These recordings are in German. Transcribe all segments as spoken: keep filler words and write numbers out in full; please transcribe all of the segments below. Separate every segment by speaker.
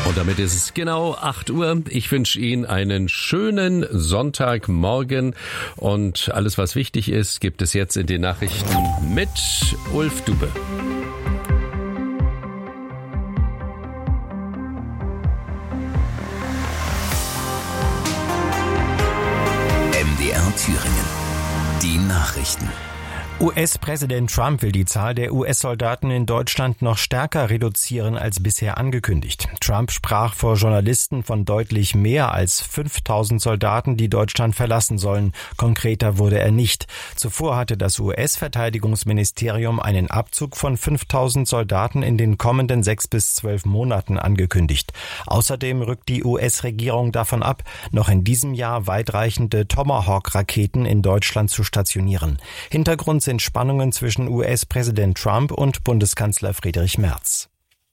Speaker 1: Und damit ist es genau acht Uhr. Ich wünsche Ihnen einen schönen Sonntagmorgen. Und alles, was wichtig ist, gibt es jetzt in den Nachrichten mit Ulf Dube.
Speaker 2: M D R Thüringen. Die Nachrichten.
Speaker 3: U S-Präsident Trump will die Zahl der U S-Soldaten in Deutschland noch stärker reduzieren als bisher angekündigt. Trump sprach vor Journalisten von deutlich mehr als fünftausend Soldaten, die Deutschland verlassen sollen. Konkreter wurde er nicht. Zuvor hatte das U S-Verteidigungsministerium einen Abzug von fünftausend Soldaten in den kommenden sechs bis zwölf Monaten angekündigt. Außerdem rückt die U S-Regierung davon ab, noch in diesem Jahr weitreichende Tomahawk-Raketen in Deutschland zu stationieren. Hintergrund sind Spannungen zwischen U S-Präsident Trump und Bundeskanzler Friedrich Merz.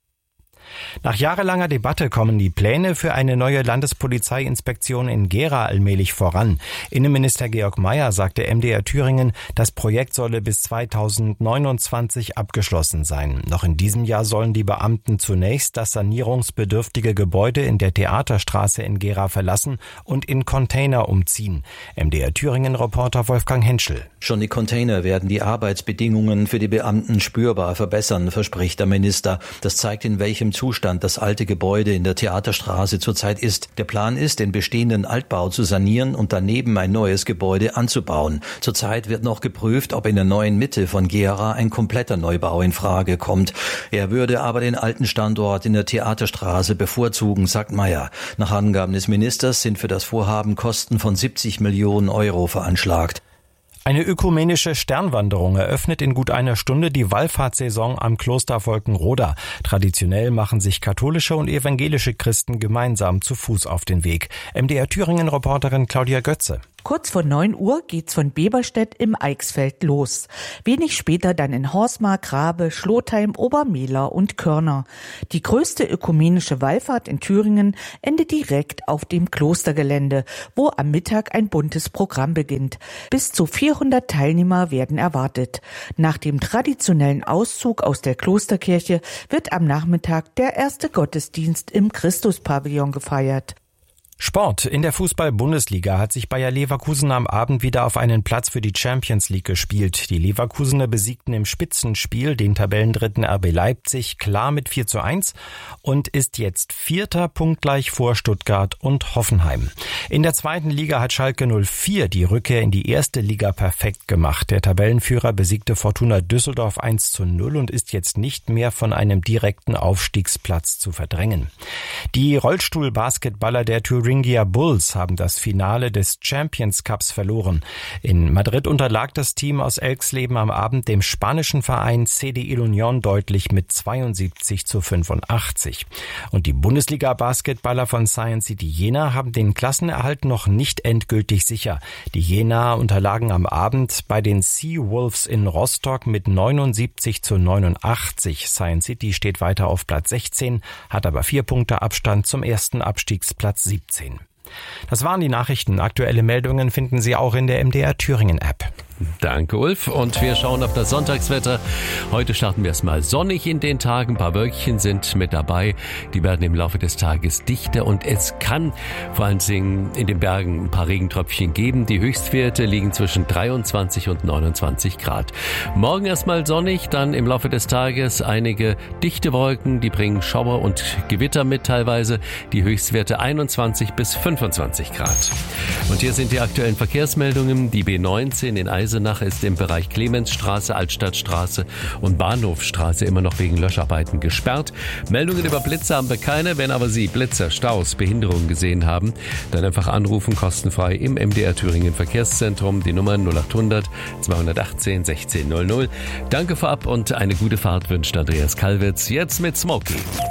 Speaker 3: Nach jahrelanger Debatte kommen die Pläne für eine neue Landespolizeiinspektion in Gera allmählich voran. Innenminister Georg Mayer sagte M D R Thüringen, das Projekt solle bis zweitausendneunundzwanzig abgeschlossen sein. Noch in diesem Jahr sollen die Beamten zunächst das sanierungsbedürftige Gebäude in der Theaterstraße in Gera verlassen und in Container umziehen. M D R Thüringen-Reporter Wolfgang Henschel.
Speaker 4: Schon die Container werden die Arbeitsbedingungen für die Beamten spürbar verbessern, verspricht der Minister. Das zeigt, in welchem Zustand das alte Gebäude in der Theaterstraße zurzeit ist. Der Plan ist, den bestehenden Altbau zu sanieren und daneben ein neues Gebäude anzubauen. Zurzeit wird noch geprüft, ob in der neuen Mitte von Gera ein kompletter Neubau in Frage kommt. Er würde aber den alten Standort in der Theaterstraße bevorzugen, sagt Mayer. Nach Angaben des Ministers sind für das Vorhaben Kosten von siebzig Millionen Euro veranschlagt.
Speaker 3: Eine ökumenische Sternwanderung eröffnet in gut einer Stunde die Wallfahrtssaison am Kloster Volkenroda. Traditionell machen sich katholische und evangelische Christen gemeinsam zu Fuß auf den Weg. M D R Thüringen-Reporterin Claudia Götze.
Speaker 5: Kurz vor neun Uhr geht's von Beberstedt im Eichsfeld los. Wenig später dann in Horsmar, Grabe, Schlotheim, Obermehler und Körner. Die größte ökumenische Wallfahrt in Thüringen endet direkt auf dem Klostergelände, wo am Mittag ein buntes Programm beginnt. Bis zu vierhundert Teilnehmer werden erwartet. Nach dem traditionellen Auszug aus der Klosterkirche wird am Nachmittag der erste Gottesdienst im Christuspavillon gefeiert.
Speaker 3: Sport. In der Fußball-Bundesliga hat sich Bayer Leverkusen am Abend wieder auf einen Platz für die Champions League gespielt. Die Leverkusener besiegten im Spitzenspiel den Tabellendritten R B Leipzig klar mit vier zu eins und ist jetzt Vierter, punktgleich vor Stuttgart und Hoffenheim. In der zweiten Liga hat Schalke null vier die Rückkehr in die erste Liga perfekt gemacht. Der Tabellenführer besiegte Fortuna Düsseldorf eins zu null und ist jetzt nicht mehr von einem direkten Aufstiegsplatz zu verdrängen. Die Rollstuhl-Basketballer der Thüringer Thuringia Bulls haben das Finale des Champions Cups verloren. In Madrid unterlag das Team aus Elxleben am Abend dem spanischen Verein C D I Unión deutlich mit zweiundsiebzig zu fünfundachtzig. Und die Bundesliga-Basketballer von Science City Jena haben den Klassenerhalt noch nicht endgültig sicher. Die Jenaer unterlagen am Abend bei den Sea Wolves in Rostock mit neunundsiebzig zu neunundachtzig. Science City steht weiter auf Platz sechzehn, hat aber vier Punkte Abstand zum ersten Abstiegsplatz siebzehn. Das waren die Nachrichten. Aktuelle Meldungen finden Sie auch in der M D R Thüringen App.
Speaker 1: Danke, Ulf. Und wir schauen auf das Sonntagswetter. Heute starten wir erstmal sonnig in den Tagen. Ein paar Wölkchen sind mit dabei. Die werden im Laufe des Tages dichter und es kann vor allen Dingen in den Bergen ein paar Regentröpfchen geben. Die Höchstwerte liegen zwischen dreiundzwanzig und neunundzwanzig Grad. Morgen erstmal sonnig, dann im Laufe des Tages einige dichte Wolken. Die bringen Schauer und Gewitter mit teilweise. Die Höchstwerte einundzwanzig bis fünfundzwanzig Grad. Und hier sind die aktuellen Verkehrsmeldungen. Die B neunzehn in Eisenach Eisenach ist im Bereich Clemensstraße, Altstadtstraße und Bahnhofstraße immer noch wegen Löscharbeiten gesperrt. Meldungen über Blitze haben wir keine. Wenn aber Sie Blitzer, Staus, Behinderungen gesehen haben, dann einfach anrufen, kostenfrei im M D R Thüringen Verkehrszentrum. Die Nummer null acht hundert zweihundertachtzehn sechzehn null null. Danke vorab und eine gute Fahrt wünscht Andreas Kalwitz. Jetzt mit Smokey.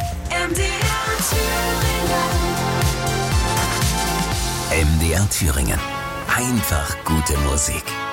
Speaker 2: M D R Thüringen. M D R Thüringen. Einfach gute Musik.